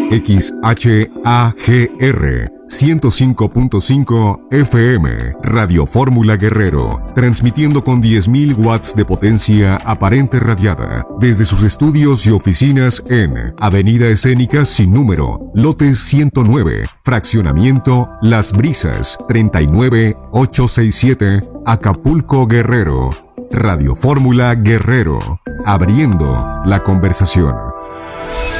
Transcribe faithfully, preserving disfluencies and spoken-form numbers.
X H A G R ciento cinco punto cinco F M, Radio Fórmula Guerrero, transmitiendo con diez mil watts de potencia aparente radiada, desde sus estudios y oficinas en Avenida Escénica Sin Número, lote ciento nueve, fraccionamiento Las Brisas, treinta y nueve mil ochocientos sesenta y siete, Acapulco, Guerrero. Radio Fórmula Guerrero, abriendo la conversación.